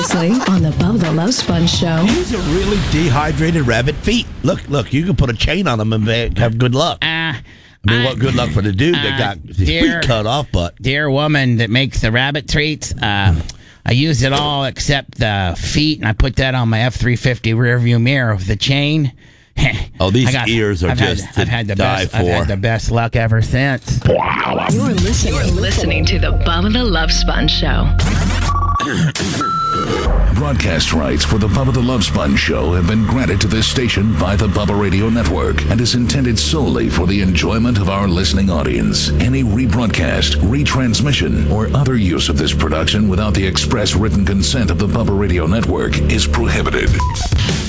previously on the Bubba the Love Sponge Show. These are really dehydrated rabbit feet. Look, you can put a chain on them and have good luck. What good luck for the dude that got his feet cut off, but... Dear woman that makes the rabbit treats, I used it all except the feet, and I put that on my F-350 rearview mirror with the chain. Oh, these ears are I've had the best luck ever since. Wow. You're listening to the Bubba the Love Sponge Show. Broadcast rights for the Bubba the Love Sponge Show have been granted to this station by the Bubba Radio Network and is intended solely for the enjoyment of our listening audience. Any rebroadcast, retransmission, or other use of this production without the express written consent of the Bubba Radio Network is prohibited.